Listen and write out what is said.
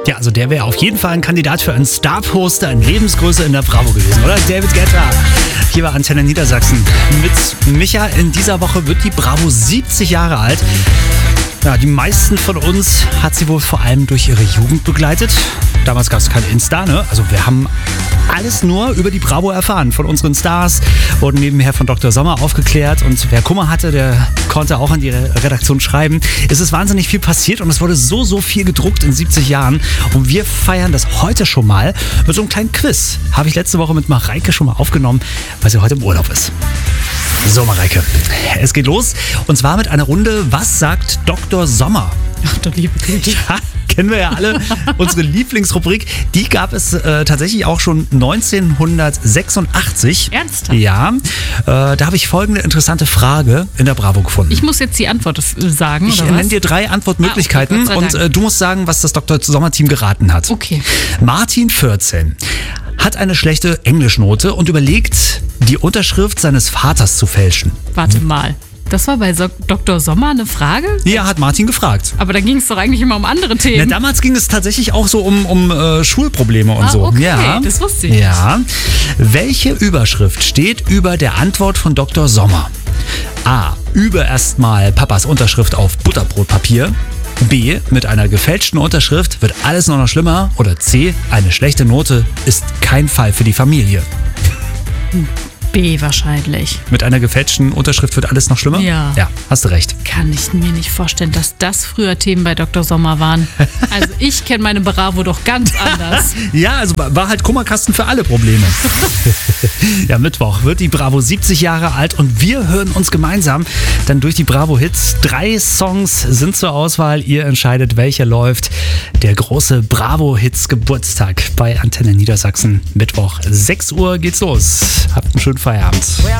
Ja, also der wäre auf jeden Fall ein Kandidat für einen Star-Poster in Lebensgröße in der Bravo gewesen, oder? David Guetta. Hier bei Antenne Niedersachsen mit Micha. In dieser Woche wird die Bravo 70 Jahre alt. Ja, die meisten von uns hat sie wohl vor allem durch ihre Jugend begleitet. Damals gab es kein Insta, ne? Also wir haben alles nur über die Bravo erfahren. Von unseren Stars wurden nebenher von Dr. Sommer aufgeklärt. Und wer Kummer hatte, der konnte auch an die Redaktion schreiben. Es ist wahnsinnig viel passiert und es wurde so viel gedruckt in 70 Jahren. Und wir feiern das heute schon mal mit so einem kleinen Quiz. Habe ich letzte Woche mit Mareike schon mal aufgenommen, weil sie heute im Urlaub ist. So, Mareike, es geht los. Und zwar mit einer Runde, was sagt Dr. Sommer? Ach du liebe Güte. Ja, kennen wir ja alle. Unsere Lieblingsrubrik, die gab es tatsächlich auch schon 1986. Ernsthaft? Ja, da habe ich folgende interessante Frage in der Bravo gefunden. Ich muss jetzt die Antwort sagen, Ich oder was? nenne dir 3 Antwortmöglichkeiten okay, Gott sei und du musst sagen, was das Dr. Sommer-Team geraten hat. Okay. Martin, 14, hat eine schlechte Englischnote und überlegt, die Unterschrift seines Vaters zu fälschen. Warte mal. Das war bei Dr. Sommer eine Frage? Ja, hat Martin gefragt. Aber da ging es doch eigentlich immer um andere Ja, Themen. damals ging es tatsächlich auch so um Schulprobleme und so. Okay, Ja. das wusste ich. Ja. Welche Überschrift steht über der Antwort von Dr. Sommer? A. Übe erstmal Papas Unterschrift auf Butterbrotpapier. B. Mit einer gefälschten Unterschrift wird alles nur noch schlimmer. Oder C. Eine schlechte Note ist kein Fall für die Familie. B wahrscheinlich. Mit einer gefälschten Unterschrift wird alles noch schlimmer? Ja. Ja, hast du recht. Kann ich mir nicht vorstellen, dass das früher Themen bei Dr. Sommer waren. Also ich kenne meine Bravo doch ganz anders. Ja, also war halt Kummerkasten für alle Probleme. Ja, Mittwoch wird die Bravo 70 Jahre alt und wir hören uns gemeinsam dann durch die Bravo-Hits. 3 Songs sind zur Auswahl. Ihr entscheidet, welcher läuft. Der große Bravo-Hits-Geburtstag bei Antenne Niedersachsen. Mittwoch, 6 Uhr geht's los. Habt einen schönen Feierabend.